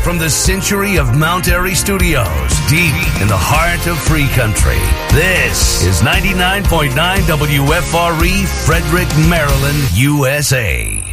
from the Century of Mount Airy Studios, deep in the heart of free country. This is 99.9 WFRE, Frederick, Maryland, USA.